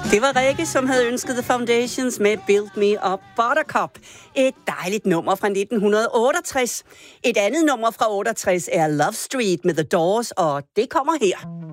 Det var Rikke, som havde ønsket The Foundations med Build Me Up Buttercup. Et dejligt nummer fra 1968. Et andet nummer fra 68 er Love Street med The Doors, og det kommer her.